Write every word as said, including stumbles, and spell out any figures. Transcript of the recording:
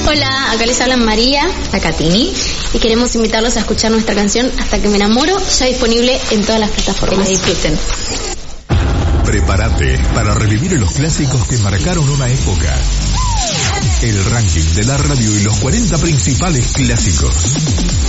Hola, acá les hablan María, acá Tini, y queremos invitarlos a escuchar nuestra canción Hasta que me enamoro, ya disponible en todas las plataformas. Que la disfruten. Prepárate para revivir los clásicos que marcaron una época. El ranking de la radio y los cuarenta principales clásicos.